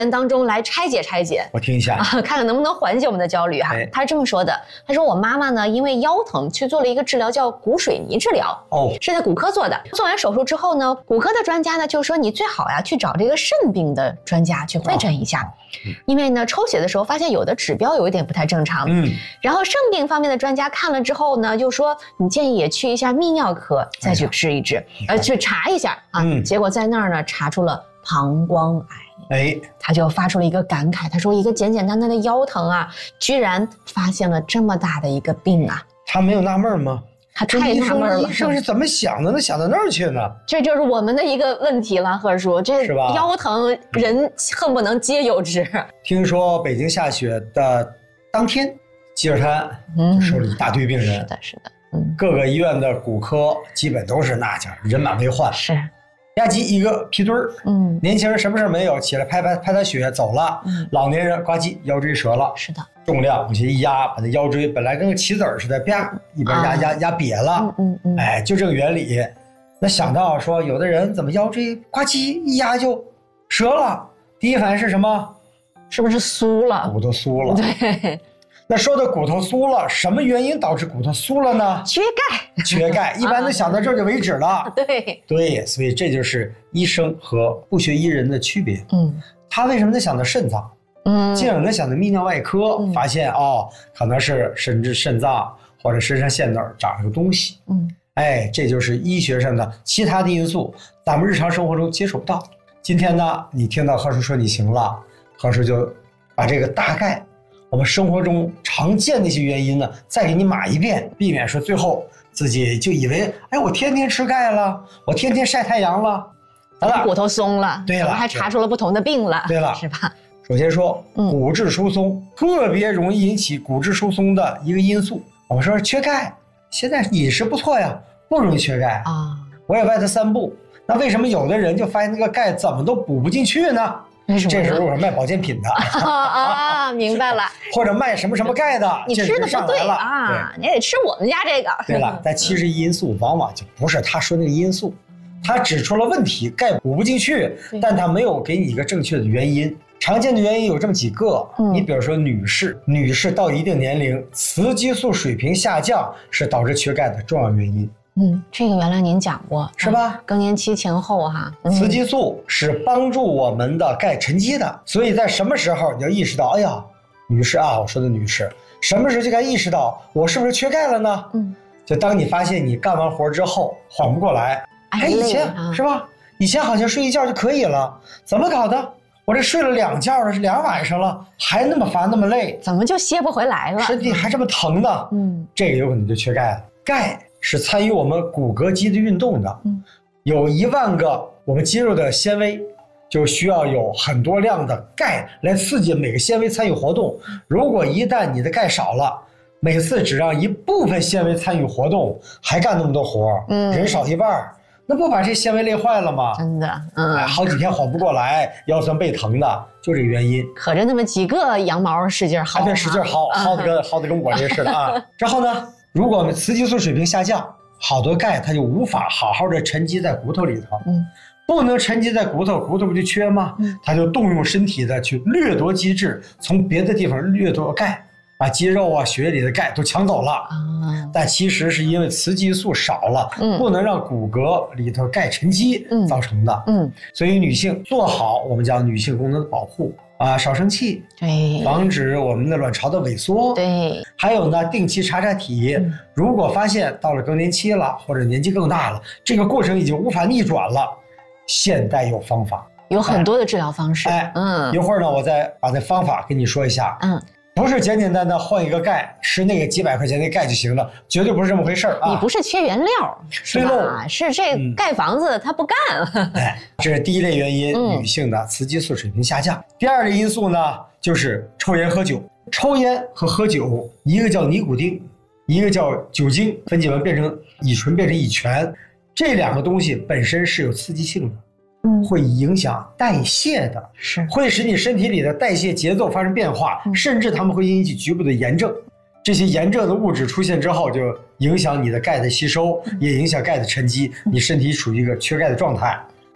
当中来拆解拆解， 我听一下看看能不能缓解我们的焦虑哈。他是这么说的，他说我妈妈呢因为腰疼去做了一个治疗叫骨水泥治疗，是在骨科做的。做完手术之后呢，骨科的专家呢就说你最好呀去找这个肾病的专家去会诊一下，因为呢抽血的时候发现有的指标有一点不太正常。然后肾病方面的专家看了之后呢，就说你建议也去一下泌尿科再去治一治，去查一下啊。结果在那儿呢查出了膀胱癌。他就发出了一个感慨，他说一个简简单单的腰疼啊，居然发现了这么大的一个病啊。 他没有纳闷吗？ 他太纳闷了， 医生是怎么想的？能想到那儿去呢？ 这就是我们的一个问题了，贺叔，这腰疼人恨不能皆有之。 听说北京下雪的当天，积水潭就收了一大堆病人。 是的， 各个医院的骨科基本都是那家人满为患。 是。 压挤一个皮墩儿，年轻人什么事没有，起来拍血走了，老年人呱唧腰椎折了， 是的， 重量往下一压，把那腰椎本来跟个棋子儿似的，啪一边压瘪了，就这个原理。那想到说有的人怎么腰椎呱唧一压就折了，第一反应是什么？ 是不是酥了？ 骨头酥了。 对。 那说的骨头酥了，什么原因导致骨头酥了呢？缺钙，一般都想到这儿就为止了。对，所以这就是医生和不学医人的区别。他为什么能想到肾脏？进而能想到泌尿外科，发现可能是肾脏或者身上腺那儿长了个东西。这就是医学上的其他的因素，咱们日常生活中接触不到。今天呢，你听到何叔说你行了，何叔就把这个大概我们生活中常见的一些原因呢，再给你码一遍，避免说最后自己就以为，我天天吃钙了，我天天晒太阳了， 骨头松了， 对了， 还查出了不同的病了， 对了， 是吧？ 首先说，骨质疏松特别容易引起骨质疏松的一个因素，我们说缺钙，现在饮食不错呀，不容易缺钙啊。我也外头散步，那为什么有的人就发现那个钙怎么都补不进去呢？这时候我是卖保健品的明白了， 或者卖什么钙的， 你吃的不对啊，你得吃我们家这个。 对了，但其实因素往往就不是他说那个因素，他指出了问题，钙补不进去，但他没有给你一个正确的原因。常见的原因有这么几个，你比如说女士到一定年龄，雌激素水平下降是导致缺钙的重要原因。 这个原来您讲过是吧？ 更年期前后哈， 雌激素是帮助我们的钙沉积的，所以在什么时候你要意识到，哎呀，女士啊，我说的女士，什么时候就该意识到我是不是缺钙了呢？就当你发现你干完活之后缓不过来，以前是吧？以前好像睡一觉就可以了，怎么搞的？我这睡了2觉了，是2晚上了，还那么烦那么累， 怎么就歇不回来了？ 身体还这么疼呢？这个有可能就缺钙了。钙是参与我们骨骼肌的运动的，有1万个我们肌肉的纤维，就需要有很多量的钙来刺激每个纤维参与活动。如果一旦你的钙少了，每次只让一部分纤维参与活动，还干那么多活，人少一半，那不把这纤维累坏了吗？ 真的， 好几天缓不过来，腰酸背疼的，就这个原因。 可着那么几个羊毛使劲薅， 对，使劲薅的跟我这似的啊。之后呢？如果我们雌激素水平下降，好多钙它就无法好好的沉积在骨头里头，不能沉积在骨头，骨头不就缺吗？它就动用身体的去掠夺机制，从别的地方掠夺钙，把肌肉啊、血液里的钙都抢走了。但其实是因为雌激素少了，不能让骨骼里头钙沉积造成的。所以女性做好我们讲女性功能的保护。少生气， 对， 防止我们的卵巢的萎缩， 对， 还有呢，定期查查体。如果发现到了更年期了，或者年纪更大了，这个过程已经无法逆转了，现代有方法， 有很多的治疗方式。 一会儿呢，我再把那方法跟你说一下。不是简简单单换一个钙，吃那个几百块钱的钙就行了，绝对不是这么回事啊！ 你不是缺原料，是吧？是这盖房子它不干。 这是第一类原因，女性的雌激素水平下降。第二类因素呢，就是抽烟喝酒。抽烟和喝酒，一个叫尼古丁，一个叫酒精，分解完变成乙醇，变成乙醛，这2个东西本身是有刺激性的。会影响代谢的，会使你身体里的代谢节奏发生变化，甚至它们会引起局部的炎症。这些炎症的物质出现之后，就影响你的钙的吸收，也影响钙的沉积，你身体处于一个缺钙的状态。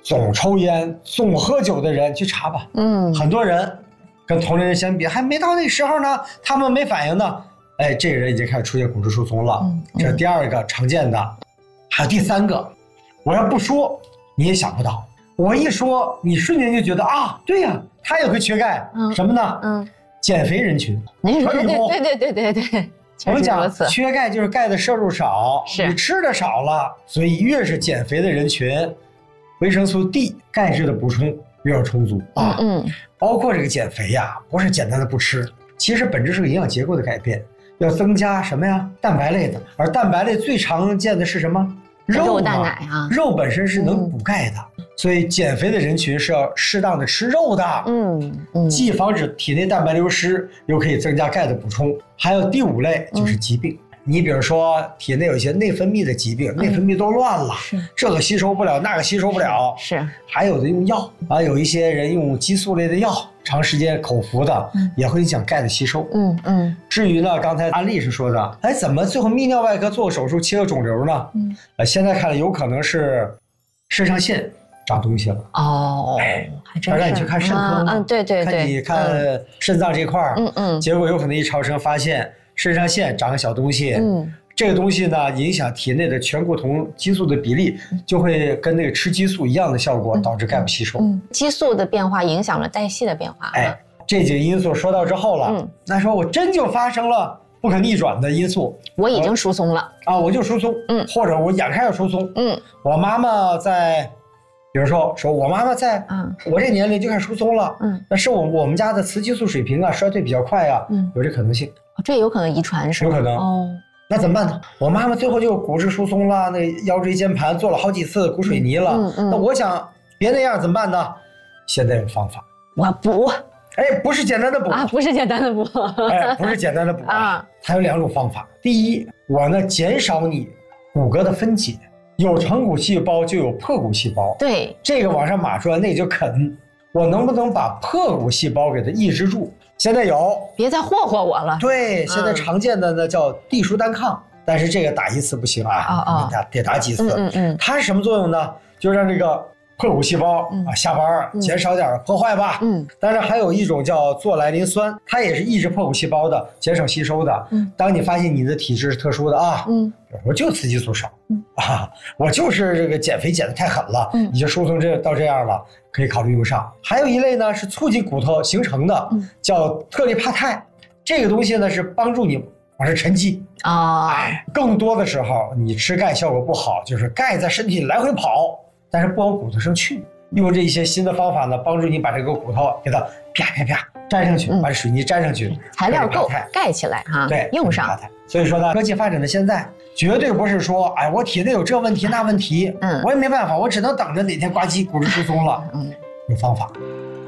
总抽烟、总喝酒的人去查吧。很多人跟同龄人相比，还没到那时候呢，他们没反应呢。哎，这个人已经开始出现骨质疏松了。这是第2个常见的。还有第3个，我要不说你也想不到，我一说你瞬间就觉得啊，对呀，他也会缺钙。什么呢？减肥人群。 对。 我们讲缺钙就是钙的摄入少，你吃的少了，所以越是减肥的人群，维生素 D 钙质的补充越要充足啊。包括这个减肥呀，不是简单的不吃，其实本质是个营养结构的改变，要增加什么呀？蛋白类的，而蛋白类最常见的是什么？ 肉蛋奶啊。 肉本身是能补钙的。所以减肥的人群是要适当的吃肉的，既防止体内蛋白流失，又可以增加钙的补充。还有第5类就是疾病，你比如说体内有一些内分泌的疾病，内分泌都乱了，这个吸收不了，那个吸收不了，还有的用药啊，有一些人用激素类的药，长时间口服的，也会影响钙的吸收。至于呢，刚才安利是说的，哎，怎么最后泌尿外科做个手术切个肿瘤呢？现在看来有可能是肾上腺长东西了还真是。 让你去看肾科， 对， 看你看肾脏这块儿，结果有可能一超声发现肾上腺长个小东西，这个东西呢影响体内的醛固酮激素的比例，就会跟那个吃激素一样的效果，导致钙不吸收。 激素的变化影响了代谢的变化。 这几个因素说到之后了，那说我真就发生了不可逆转的因素， 我已经疏松了啊，我就疏松，或者我眼看要疏松，我妈妈在。比如说我妈妈在我这年龄就开始疏松了，那是我们家的雌激素水平啊衰退比较快啊，有这可能性。 这有可能遗传是吗？有可能。那怎么办呢？我妈妈最后就骨质疏松了，那腰椎间盘做了好几次骨水泥了。那我想别那样怎么办呢？现在有方法， 我补。 不是简单的补啊，不是简单的补。 不是简单的补啊。它有2种方法。第一，我呢减少你骨骼的分解。有成骨细胞就有破骨细胞， 对， 这个往上码说，那就啃。我能不能把破骨细胞给它抑制住？现在有， 别再霍霍我了。 对，现在常见的呢叫地舒单抗，但是这个打1次不行啊，得打几次。它是什么作用呢？就让这个破骨细胞下班减少点破坏吧。当然还有一种叫唑来磷酸，它也是抑制破骨细胞的，减少吸收的。当你发现你的体质是特殊的啊，我就雌激素少我就是这个减肥减得太狠了，已经疏松到这样了，可以考虑用上。还有一类呢是促进骨头形成的，叫特利帕肽，这个东西呢是帮助你往上沉积更多的时候你吃钙效果不好，就是钙在身体里来回跑，但是不往骨头上去。用这些新的方法呢，帮助你把这个骨头给它啪啪啪粘上去，把这水泥粘上去， 材料够盖起来对， 用上。 所以说呢，科技发展的现在绝对不是说，哎，我体内有这问题那问题，我也没办法，我只能等着哪天呱唧骨质疏松了，有方法。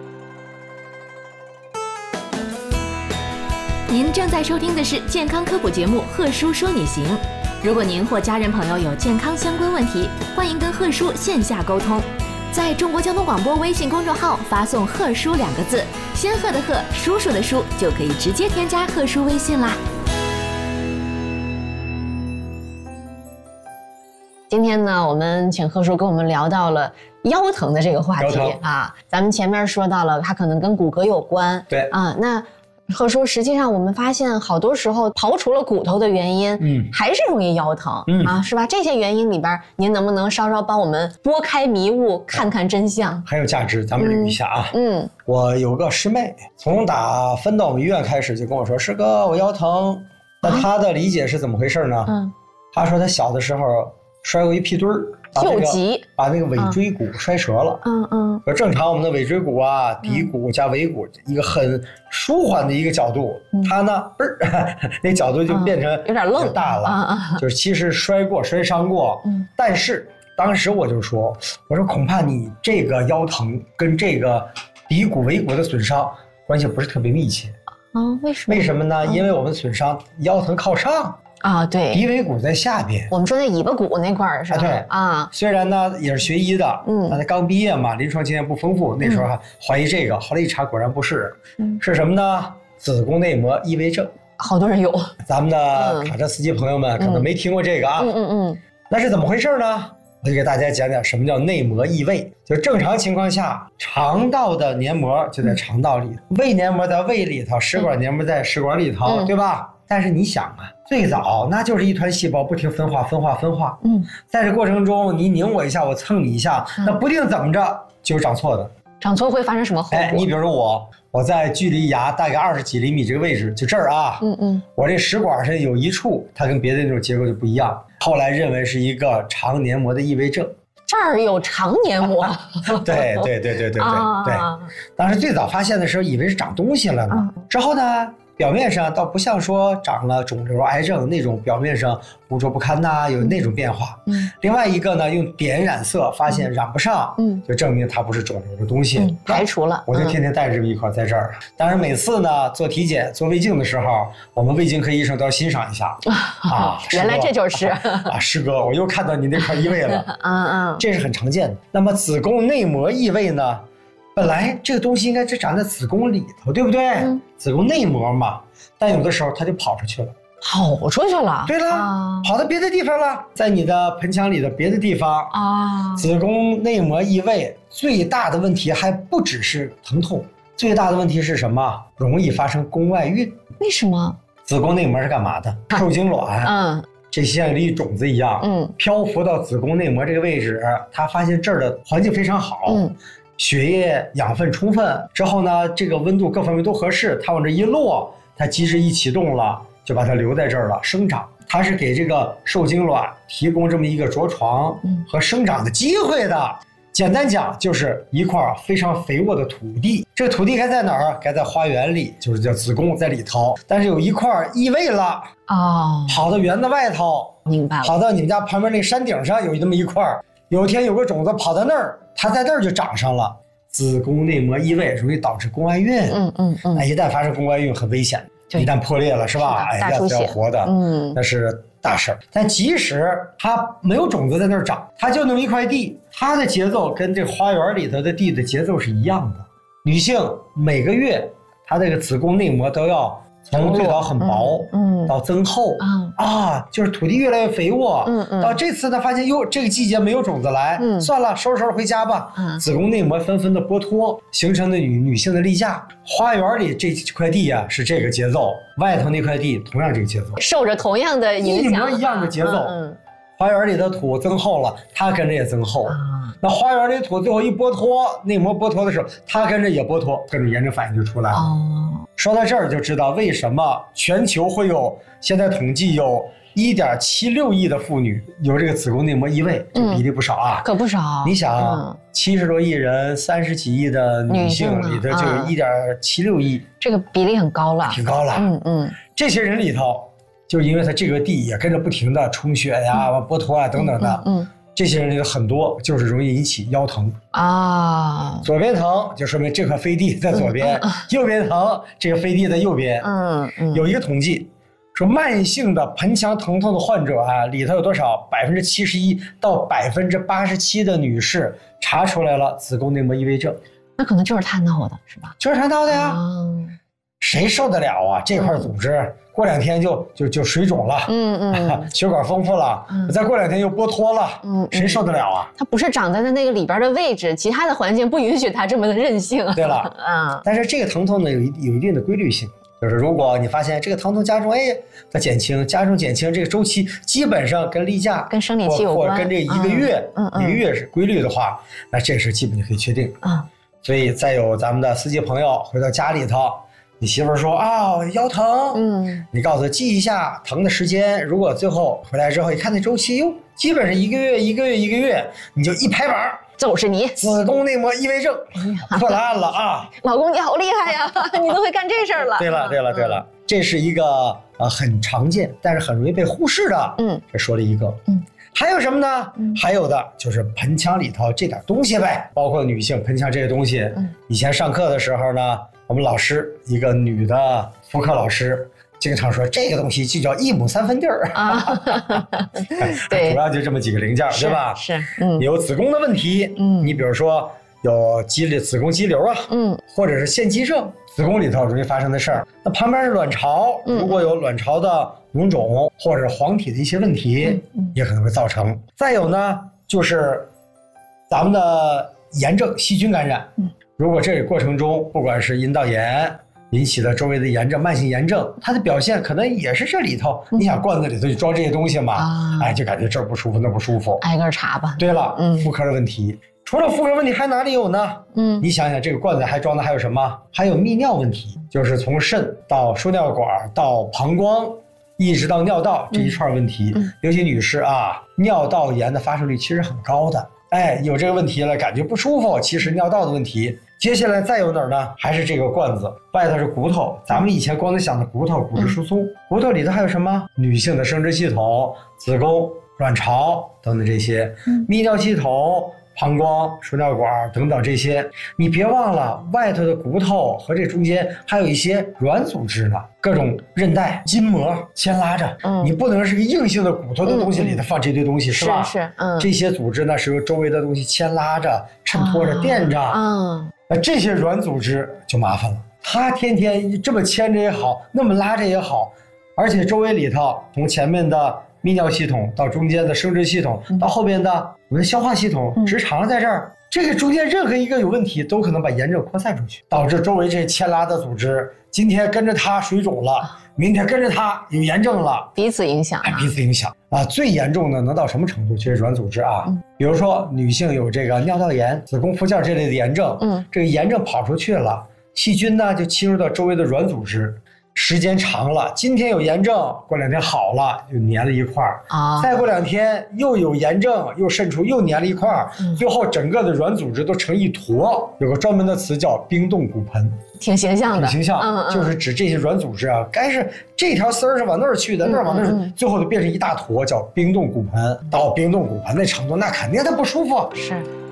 您正在收听的是健康科普节目《贺叔说你行》。如果您或家人朋友有健康相关问题，欢迎跟贺叔线下沟通。在中国交通广播微信公众号发送“贺叔”2个字，仙鹤的鹤，叔叔的叔，就可以直接添加贺叔微信啦。 今天呢，我们请贺叔跟我们聊到了腰疼的这个话题啊。咱们前面说到了，它可能跟骨骼有关， 对啊，那。贺叔，实际上我们发现好多时候刨除了骨头的原因，还是容易腰疼，是吧？这些原因里边，您能不能稍稍帮我们拨开迷雾，看看真相？ 很有价值，咱们捋一下啊。我有个师妹，从打分到我们医院开始就跟我说：“师哥，我腰疼。”那她的理解是怎么回事呢？她说她小的时候摔过一屁墩儿。把那个尾椎骨摔折了。正常我们的尾椎骨啊，骶骨加尾骨一个很舒缓的一个角度，它呢那角度就变成有点愣大了，就是其实摔伤过。但是当时我就说，恐怕你这个腰疼跟这个骶骨尾骨的损伤关系不是特别密切。为什么呢？因为我们损伤腰疼靠上。 对， 骶尾骨在下边， 我们说那尾巴骨那块是吧？ 对虽然呢也是学医的，但他刚毕业嘛，临床经验不丰富，那时候还怀疑这个，后来一查果然不是，是什么呢？子宫内膜异位症， 好多人有。咱们的卡车司机朋友们可能没听过这个啊，那是怎么回事呢？ 我就给大家讲讲什么叫内膜异位。就正常情况下，肠道的黏膜就在肠道里，胃黏膜在胃里头，食管黏膜在食管里头，对吧？但是你想啊，最早那就是一团细胞不停分化，在这过程中你拧我一下，我蹭你一下，那不定怎么着就是长错的。 长错会发生什么后果？ 你比如说我在距离牙大概20几厘米这个位置，就这儿啊，我这食管上有一处，它跟别的那种结构就不一样，后来认为是一个肠黏膜的异位症。 这儿有肠黏膜？ 对，当时最早发现的时候，以为是长东西了呢，之后呢？表面上倒不像说长了肿瘤、癌症那种表面上污浊不堪呐，有那种变化。另外一个呢，用碘染色发现染不上，就证明它不是肿瘤的东西， 排除了。 我就天天带着这么一块在这儿。当然每次呢做体检、做胃镜的时候，我们胃镜科医生都要欣赏一下啊。 原来这就是啊，师哥，我又看到你那块异位了。这是很常见的。那么子宫内膜异位呢？本来这个东西应该是长在子宫里头，对不对？子宫内膜嘛，但有的时候它就跑出去了。 跑出去了？ 对了，跑到别的地方了，在你的盆腔里的别的地方啊。子宫内膜异位最大的问题还不只是疼痛，最大的问题是什么？容易发生宫外孕。 为什么？ 子宫内膜是干嘛的？受精卵。这像一粒种子一样，漂浮到子宫内膜这个位置，它发现这儿的环境非常好。血液养分充分之后呢，这个温度各方面都合适，它往这一落，它机制一启动了，就把它留在这儿了，生长。它是给这个受精卵提供这么一个着床和生长的机会的。简单讲，就是一块非常肥沃的土地。这个土地该在哪儿？该在花园里，就是叫子宫在里头。但是有一块异位了，跑到园子外头， 明白了， 跑到你们家旁边那个山顶上有这么一块。有一天有个种子跑到那儿，它在那儿就长上了。子宫内膜异位容易导致宫外孕。那一旦发生宫外孕很危险，一旦破裂了是吧？要死要活的，那是大事儿。但即使它没有种子在那儿长，它就那么一块地，它的节奏跟这花园里头的地的节奏是一样的。女性每个月她这个子宫内膜都要从最早很薄，到增厚，就是土地越来越肥沃，到这次呢发现哟，这个季节没有种子来，算了，收拾收拾回家吧。子宫内膜纷纷的剥脱，形成的女性的例假。花园里这块地啊是这个节奏，外头那块地同样这个节奏， 受着同样的影响， 一模一样的节奏。花园里的土增厚了，它跟着也增厚。那花园里土最后一剥脱，内膜剥脱的时候，它跟着也剥脱，跟着炎症反应就出来了。说到这儿就知道为什么全球会有现在统计有1.76亿的妇女有这个子宫内膜异位，这比例不少啊， 可不少。 你想，70多亿人，30几亿的女性里头就有1.76亿， 这个比例很高了， 挺高了。这些人里头，就是因为他这个地也跟着不停的充血呀、剥脱啊等等的，这些人里头很多就是容易引起腰疼啊。左边疼就说明这块飞地在左边，右边疼这个飞地在右边。有一个统计说，慢性的盆腔疼痛的患者啊，里头有多少？71%到87%的女士查出来了子宫内膜异位症。 那可能就是他闹的，是吧？ 就是他闹的呀。谁受得了啊？这块组织过2天就水肿了，血管丰富了，再过2天又剥脱了，谁受得了啊？ 它不是长在那个里边的位置，其他的环境不允许它这么的任性。 对了，但是这个疼痛呢有一定的规律性，就是如果你发现这个疼痛加重，它减轻，加重减轻，这个周期基本上跟例假、 跟生理期有关， 或者跟这一个月是规律的话，那这事基本就可以确定。所以再有咱们的司机朋友回到家里头。你媳妇儿说腰疼，你告诉她记一下疼的时间。如果最后回来之后一看那周期，基本上一个月，你就一拍板， 就是你子宫内膜异位症破了案了啊！ 老公你好厉害呀，你都会干这事儿了。 对了，这是一个很常见但是很容易被忽视的。这说了一个。还有什么呢？还有的就是盆腔里头这点东西呗，包括女性盆腔这些东西。以前上课的时候呢，我们老师一个女的妇科老师经常说，这个东西就叫1亩3分地儿对，主要就这么几个零件，对吧？ 是， 有子宫的问题，你比如说有子宫肌瘤啊，或者是腺肌症，子宫里头容易发生的事儿。那旁边是卵巢，如果有卵巢的脓肿或者黄体的一些问题，也可能会造成。再有呢， 就是咱们的炎症、细菌感染。如果这个过程中不管是阴道炎引起的周围的炎症、慢性炎症，它的表现可能也是这里头。你想罐子里头就装这些东西嘛，哎，就感觉这儿不舒服那不舒服， 挨个查吧。 对了，妇科的问题，除了妇科问题还哪里有呢？你想想这个罐子还装的还有什么？还有泌尿问题，就是从肾到输尿管到膀胱一直到尿道这一串问题。尤其女士啊，尿道炎的发生率其实很高的。哎，有这个问题了，感觉不舒服，其实尿道的问题。接下来再有哪儿呢？还是这个罐子，外头是骨头。咱们以前光能想的骨头、骨质疏松，骨头里头还有什么？女性的生殖系统、子宫、卵巢等等这些，泌尿系统、膀胱、输尿管等等这些。你别忘了，外头的骨头和这中间还有一些软组织呢，各种韧带、筋膜牵拉着。你不能是个硬性的骨头的东西里头放这堆东西，是吧？ 是。 这些组织呢是由周围的东西牵拉着、衬托着、垫着。那这些软组织就麻烦了，它天天这么牵着也好，那么拉着也好，而且周围里头从前面的泌尿系统到中间的生殖系统，到后边的我们的消化系统、直肠在这儿，这个中间任何一个有问题，都可能把炎症扩散出去，导致周围这些牵拉的组织今天跟着它水肿了，明天跟着它有炎症了， 彼此影响。 彼此影响啊！最严重的能到什么程度？就是软组织啊，比如说女性有这个尿道炎、子宫附件这类的炎症，这个炎症跑出去了，细菌呢就侵入到周围的软组织。时间长了，今天有炎症，过2天好了，就粘了一块儿啊。再过2天又有炎症，又渗出，又粘了一块儿，最后整个的软组织都成一坨。有个专门的词叫冰冻骨盆， 挺形象的， 挺形象，就是指这些软组织啊，该是这条丝儿是往那儿去的，那儿往那儿去，最后就变成一大坨，叫冰冻骨盆。到冰冻骨盆那程度，那肯定它不舒服。 是。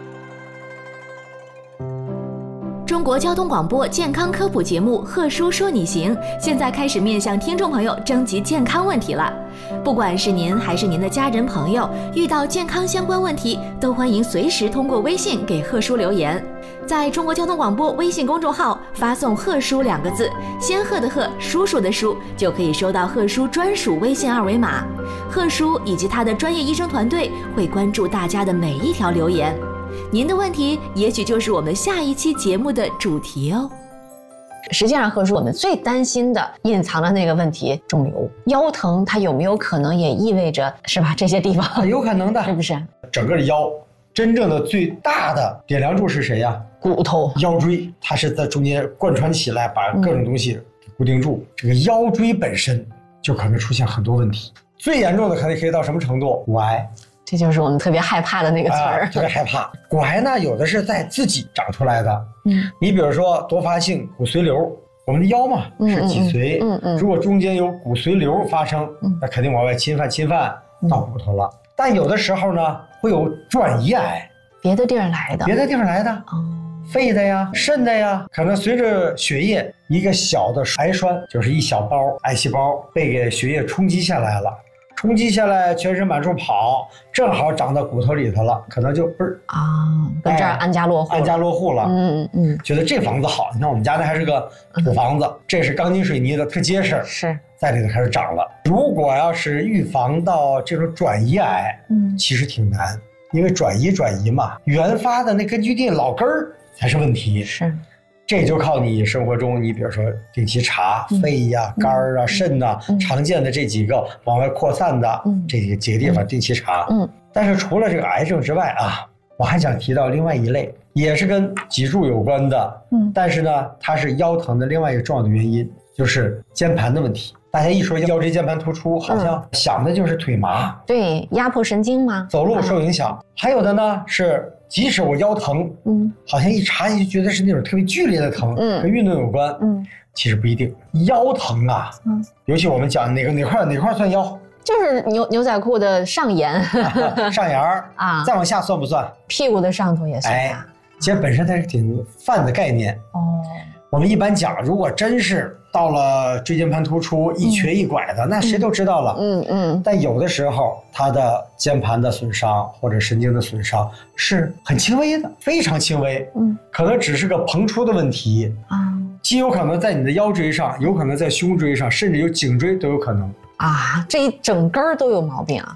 中国交通广播健康科普节目《贺叔说你行》现在开始面向听众朋友征集健康问题了。不管是您还是您的家人朋友，遇到健康相关问题，都欢迎随时通过微信给贺叔留言。在中国交通广播微信公众号发送“贺叔”2个字，仙鹤的鹤，叔叔的叔，就可以收到贺叔专属微信2维码。贺叔以及他的专业医生团队会关注大家的每一条留言。您的问题也许就是我们下一期节目的主题哦。 实际上，贺叔，我们最担心的隐藏的那个问题，肿瘤、腰疼，它有没有可能也意味着，是吧？这些地方有可能的， 是不是？ 整个的腰，真正的最大的点梁柱是谁呀？ 骨头、 腰椎，它是在中间贯穿起来，把各种东西固定住。这个腰椎本身就可能出现很多问题，最严重的可以到什么程度？骨癌。 这就是我们特别害怕的那个词儿， 特别害怕。骨癌呢，有的是在自己长出来的，你比如说多发性骨髓瘤，我们的腰嘛是脊髓，如果中间有骨髓瘤发生，那肯定往外侵犯到骨头了。但有的时候呢，会有转移癌， 别的地方来的，肺的呀、肾的呀，可能随着血液一个小的癌栓，就是一小包癌细胞被给血液冲击下来了。冲击下来，全身满处跑，正好长到骨头里头了，可能就嘣儿跟这儿安家落户了。 觉得这房子好，你看我们家那还是个土房子，这是钢筋水泥的，特结实， 是在里头开始长了。如果要是预防到这种转移癌，其实挺难，因为转移嘛，原发的那根据地老根儿才是问题。是。这就靠你生活中，你比如说定期查肺呀、肝儿啊、肾呐，常见的这几个往外扩散的这几个地方定期查。但是除了这个癌症之外啊，我还想提到另外一类，也是跟脊柱有关的。但是呢，它是腰疼的另外一个重要的原因，就是肩盘的问题。大家一说腰椎间盘突出，好像想的就是腿麻， 对，压迫神经嘛， 走路受影响。还有的呢是，即使我腰疼，好像一查就觉得是那种特别剧烈的疼，跟运动有关，其实不一定。腰疼啊，尤其我们讲哪块算腰， 就是牛仔裤的上沿， 上沿啊，再往下算不算？ 屁股的上头也算啊。 其实本身它是挺泛的概念我们一般讲，如果真是到了椎间盘突出一瘸一拐的，那谁都知道了。但有的时候，它的肩盘的损伤或者神经的损伤是很轻微的，非常轻微。可能只是个膨出的问题既有可能在你的腰椎上，有可能在胸椎上，甚至有颈椎都有可能这一整根儿都有毛病啊。 对，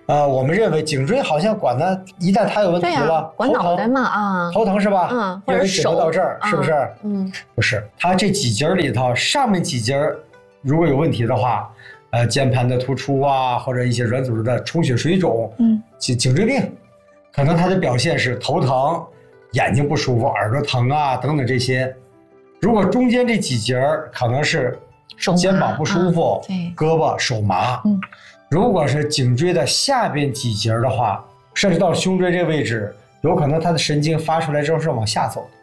我们认为颈椎好像管它，一旦它有问题了， 管脑袋嘛啊， 头疼是吧？ 或者手到这儿是不是？不是，它这几节里头上面几节如果有问题的话，间盘的突出啊，或者一些软组织的充血水肿，颈椎病，可能它的表现是头疼、眼睛不舒服、耳朵疼啊等等这些。如果中间这几节可能是肩膀不舒服，胳膊手麻。如果是颈椎的下边几节的话，甚至到胸椎这个位置，有可能它的神经发出来之后是往下走的。